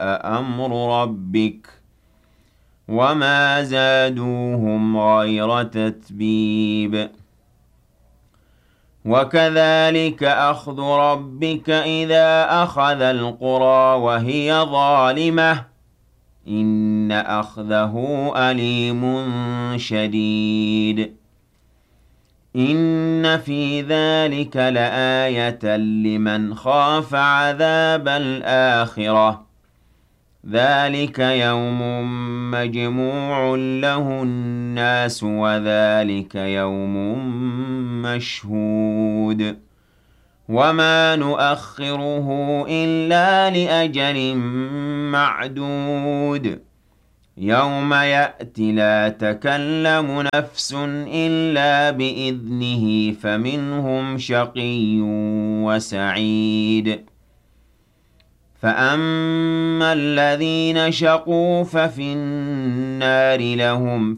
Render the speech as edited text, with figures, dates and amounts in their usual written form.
أمر ربك وما زادوهم غير تتبيب وكذلك أخذ ربك إذا أخذ القرى وهي ظالمة إن أخذه أليم شديد إن في ذلك لآية لمن خاف عذاب الآخرة ذلك يوم مجموع له الناس وذلك يوم مشهود وما نؤخره إلا لأجل معدود يوم يأتي لا تكلم نفس إلا بإذنه فمنهم شقي وسعيد فأما الذين شقوا ففي النار لهم